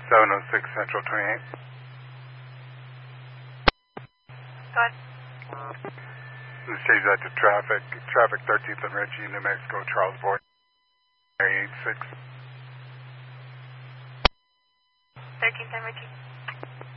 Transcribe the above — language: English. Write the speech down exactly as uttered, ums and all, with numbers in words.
seven oh six Central twenty-eight. Go ahead. Let's change that to traffic. Traffic thirteenth and Ritchie, New Mexico, Charles Board, eight six. thirteenth and Ritchie.